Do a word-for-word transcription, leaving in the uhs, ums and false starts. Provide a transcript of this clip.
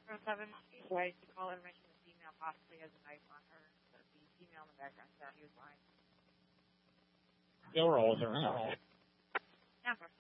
seven tries to call and mention the female possibly has a knife on her. So the female in the background said he was lying. Still roll with her. Tampa.